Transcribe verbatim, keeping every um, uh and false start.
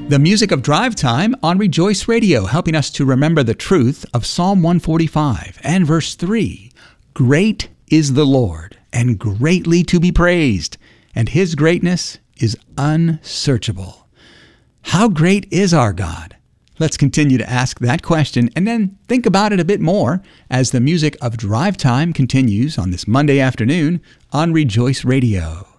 The music of drive time on Rejoice Radio, helping us to remember the truth of Psalm one forty-five and verse three. Great is the Lord, and greatly to be praised, and His greatness is unsearchable. How great is our God? Let's continue to ask that question and then think about it a bit more as the music of drive time continues on this Monday afternoon on Rejoice Radio.